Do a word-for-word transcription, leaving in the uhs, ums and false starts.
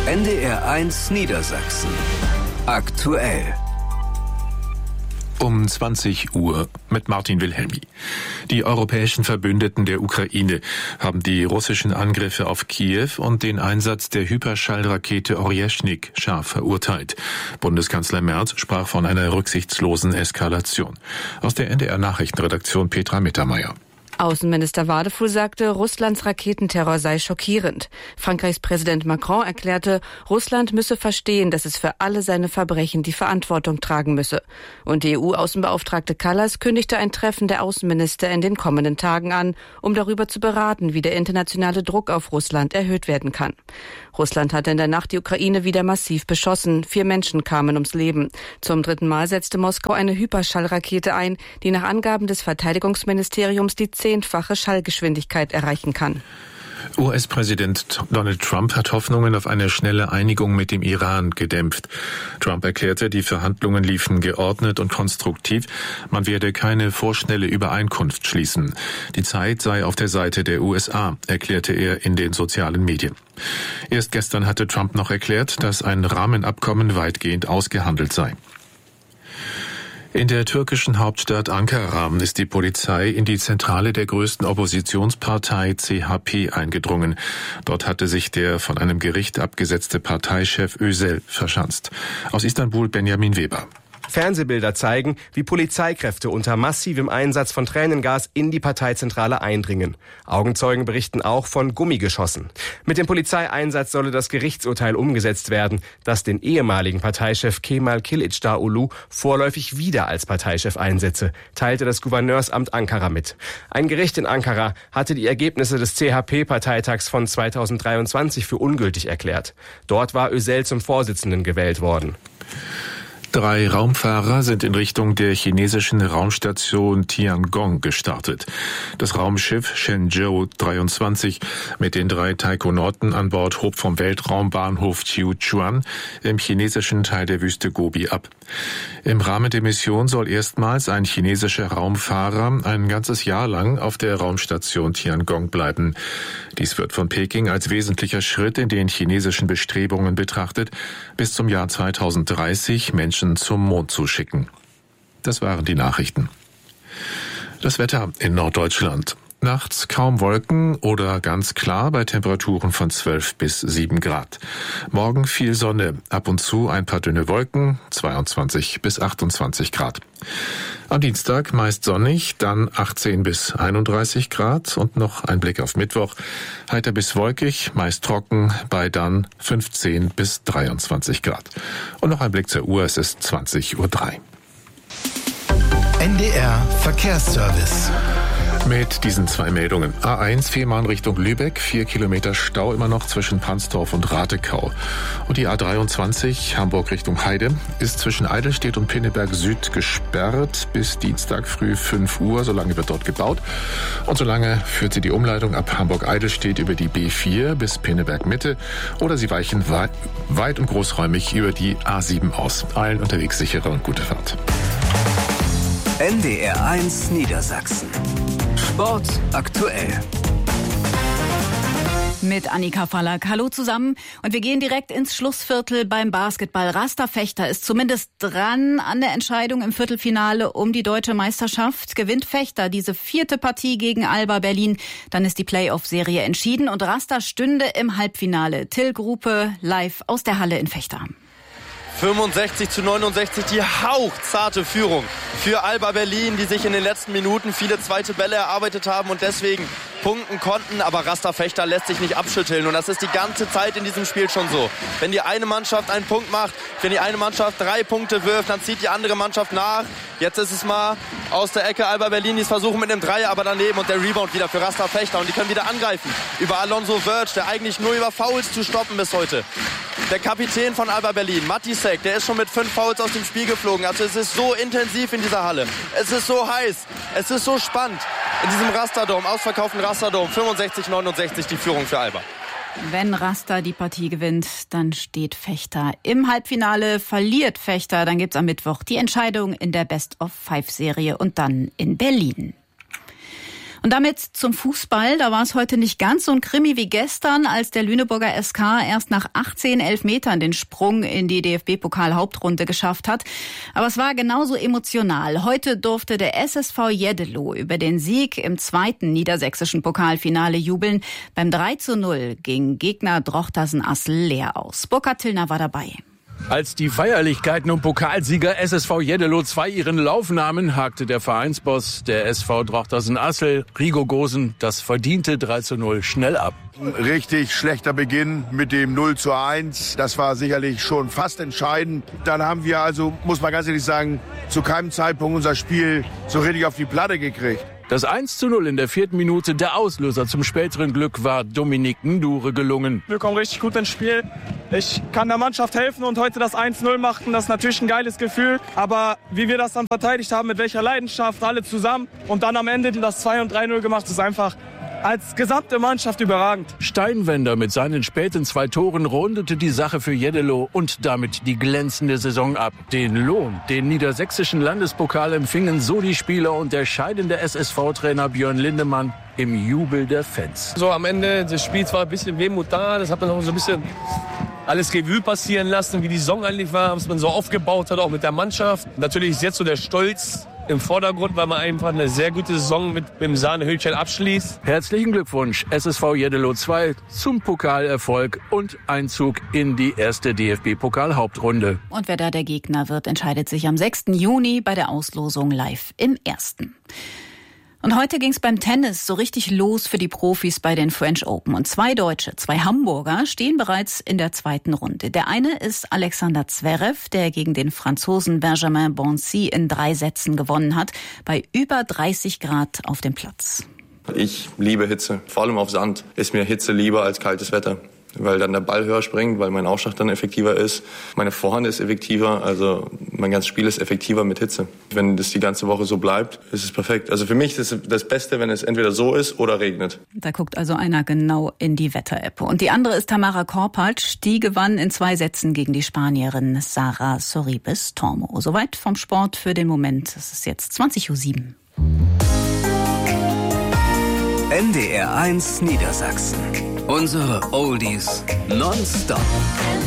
N D R eins Niedersachsen. Aktuell. Um zwanzig Uhr mit Martin Wilhelmi. Die europäischen Verbündeten der Ukraine haben die russischen Angriffe auf Kiew und den Einsatz der Hyperschallrakete Oryezhnik scharf verurteilt. Bundeskanzler Merz sprach von einer rücksichtslosen Eskalation. Aus der N D R-Nachrichtenredaktion Petra Mittermeier. Außenminister Wadefuhl sagte, Russlands Raketenterror sei schockierend. Frankreichs Präsident Macron erklärte, Russland müsse verstehen, dass es für alle seine Verbrechen die Verantwortung tragen müsse. Und die E U-Außenbeauftragte Kallas kündigte ein Treffen der Außenminister in den kommenden Tagen an, um darüber zu beraten, wie der internationale Druck auf Russland erhöht werden kann. Russland hatte in der Nacht die Ukraine wieder massiv beschossen. Vier Menschen kamen ums Leben. Zum dritten Mal setzte Moskau eine Hyperschallrakete ein, die nach Angaben des Verteidigungsministeriums die zehnfache Schallgeschwindigkeit erreichen kann. U S-Präsident Donald Trump hat Hoffnungen auf eine schnelle Einigung mit dem Iran gedämpft. Trump erklärte, die Verhandlungen liefen geordnet und konstruktiv. Man werde keine vorschnelle Übereinkunft schließen. Die Zeit sei auf der Seite der U S A, erklärte er in den sozialen Medien. Erst gestern hatte Trump noch erklärt, dass ein Rahmenabkommen weitgehend ausgehandelt sei. In der türkischen Hauptstadt Ankara ist die Polizei in die Zentrale der größten Oppositionspartei C H P eingedrungen. Dort hatte sich der von einem Gericht abgesetzte Parteichef Özel verschanzt. Aus Istanbul Benjamin Weber. Fernsehbilder zeigen, wie Polizeikräfte unter massivem Einsatz von Tränengas in die Parteizentrale eindringen. Augenzeugen berichten auch von Gummigeschossen. Mit dem Polizeieinsatz solle das Gerichtsurteil umgesetzt werden, das den ehemaligen Parteichef Kemal Kılıçdaroğlu vorläufig wieder als Parteichef einsetze, teilte das Gouverneursamt Ankara mit. Ein Gericht in Ankara hatte die Ergebnisse des C H P-Parteitags von zweitausenddreiundzwanzig für ungültig erklärt. Dort war Özel zum Vorsitzenden gewählt worden. Drei Raumfahrer sind in Richtung der chinesischen Raumstation Tiangong gestartet. Das Raumschiff Shenzhou dreiundzwanzig mit den drei Taikonauten an Bord hob vom Weltraumbahnhof Qiuquan im chinesischen Teil der Wüste Gobi ab. Im Rahmen der Mission soll erstmals ein chinesischer Raumfahrer ein ganzes Jahr lang auf der Raumstation Tiangong bleiben. Dies wird von Peking als wesentlicher Schritt in den chinesischen Bestrebungen betrachtet, bis zum Jahr zweitausenddreißig Menschen zum Mond zu schicken. Das waren die Nachrichten. Das Wetter in Norddeutschland. Nachts kaum Wolken oder ganz klar bei Temperaturen von zwölf bis sieben Grad. Morgen viel Sonne, ab und zu ein paar dünne Wolken, zweiundzwanzig bis achtundzwanzig Grad. Am Dienstag meist sonnig, dann achtzehn bis einunddreißig Grad und noch ein Blick auf Mittwoch. Heiter bis wolkig, meist trocken, bei dann fünfzehn bis dreiundzwanzig Grad. Und noch ein Blick zur Uhr, es ist zwanzig Uhr drei. N D R Verkehrsservice. Mit diesen zwei Meldungen. A eins Fehmarn Richtung Lübeck, vier Kilometer Stau immer noch zwischen Pansdorf und Ratekau. Und die A dreiundzwanzig Hamburg Richtung Heide ist zwischen Eidelstedt und Pinneberg Süd gesperrt bis Dienstag früh fünf Uhr. Solange wird dort gebaut. Und solange führt sie die Umleitung ab Hamburg-Eidelstedt über die B vier bis Pinneberg Mitte. Oder sie weichen weit, weit und großräumig über die A sieben aus. Allen unterwegs sichere und gute Fahrt. N D R eins Niedersachsen. Sport aktuell. Mit Annika Fallack. Hallo zusammen. Und wir gehen direkt ins Schlussviertel beim Basketball. Rasta Fechter ist zumindest dran an der Entscheidung im Viertelfinale um die deutsche Meisterschaft. Gewinnt Fechter diese vierte Partie gegen Alba Berlin, dann ist die Playoff-Serie entschieden und Rasta stünde im Halbfinale. Till Grupe live aus der Halle in Fechter. fünfundsechzig zu neunundsechzig, die hauchzarte Führung für Alba Berlin, die sich in den letzten Minuten viele zweite Bälle erarbeitet haben und deswegen punkten konnten. Aber Rasta Fechter lässt sich nicht abschütteln und das ist die ganze Zeit in diesem Spiel schon so. Wenn die eine Mannschaft einen Punkt macht, wenn die eine Mannschaft drei Punkte wirft, dann zieht die andere Mannschaft nach. Jetzt ist es mal aus der Ecke Alba Berlin, die es versuchen mit einem Dreier, aber daneben und der Rebound wieder für Rasta Fechter und die können wieder angreifen über Alonso Verge, der eigentlich nur über Fouls zu stoppen bis heute. Der Kapitän von Alba Berlin, Matisek, der ist schon mit fünf Fouls aus dem Spiel geflogen. Also es ist so intensiv in dieser Halle. Es ist so heiß. Es ist so spannend. In diesem Rasterdom, ausverkauften Rasterdom, fünfundsechzig neunundsechzig die Führung für Alba. Wenn Rasta die Partie gewinnt, dann steht Fechter im Halbfinale. Verliert Fechter, dann gibt's am Mittwoch die Entscheidung in der Best-of-Five-Serie und dann in Berlin. Und Und damit zum Fußball. Da war es heute nicht ganz so ein Krimi wie gestern, als der Lüneburger S K erst nach achtzehn Elfmetern den Sprung in die D F B-Pokal-Hauptrunde geschafft hat. Aber es war genauso emotional. Heute durfte der S S V Jeddelo über den Sieg im zweiten niedersächsischen Pokalfinale jubeln. Beim drei zu null ging Gegner Drochtersen-Assel leer aus. Burkhard Tillner war dabei. Als die Feierlichkeiten um Pokalsieger S S V Jeddelo zwei ihren Lauf nahmen, hakte der Vereinsboss der S V Drochtersen-Assel, Rigo Gosen, das verdiente drei zu null schnell ab. Richtig schlechter Beginn mit dem null zu eins. Das war sicherlich schon fast entscheidend. Dann haben wir also, muss man ganz ehrlich sagen, zu keinem Zeitpunkt unser Spiel so richtig auf die Platte gekriegt. Das eins zu null in der vierten Minute, der Auslöser zum späteren Glück, war Dominik Ndure gelungen. Wir kommen richtig gut ins Spiel. Ich kann der Mannschaft helfen und heute das eins null machen. Das ist natürlich ein geiles Gefühl. Aber wie wir das dann verteidigt haben, mit welcher Leidenschaft, alle zusammen und dann am Ende das zwei und drei null gemacht, ist einfach als gesamte Mannschaft überragend. Steinwender mit seinen späten zwei Toren rundete die Sache für Jeddelo und damit die glänzende Saison ab. Den Lohn, den niedersächsischen Landespokal, empfingen so die Spieler und der scheidende S S V-Trainer Björn Lindemann im Jubel der Fans. So am Ende des Spiels war ein bisschen Wehmut da. Das hat man auch so ein bisschen alles Revue passieren lassen, wie die Saison eigentlich war, was man so aufgebaut hat, auch mit der Mannschaft. Natürlich ist jetzt so der Stolz im Vordergrund, weil man einfach eine sehr gute Saison mit, mit dem Sahnehütchen abschließt. Herzlichen Glückwunsch, S S V Jeddelo zwei, zum Pokalerfolg und Einzug in die erste D F B-Pokal-Hauptrunde. Und wer da der Gegner wird, entscheidet sich am sechsten Juni bei der Auslosung live im Ersten. Und heute ging es beim Tennis so richtig los für die Profis bei den French Open. Und zwei Deutsche, zwei Hamburger, stehen bereits in der zweiten Runde. Der eine ist Alexander Zverev, der gegen den Franzosen Benjamin Bonzi in drei Sätzen gewonnen hat, bei über dreißig Grad auf dem Platz. Ich liebe Hitze, vor allem auf Sand ist mir Hitze lieber als kaltes Wetter. Weil dann der Ball höher springt, weil mein Aufschlag dann effektiver ist. Meine Vorhand ist effektiver, also mein ganzes Spiel ist effektiver mit Hitze. Wenn das die ganze Woche so bleibt, ist es perfekt. Also für mich ist es das Beste, wenn es entweder so ist oder regnet. Da guckt also einer genau in die Wetter-App. Und die andere ist Tamara Korpatsch. Die gewann in zwei Sätzen gegen die Spanierin Sara Sorribes Tormo. Soweit vom Sport für den Moment. Es ist jetzt zwanzig Uhr sieben. N D R eins Niedersachsen. Unsere Oldies nonstop.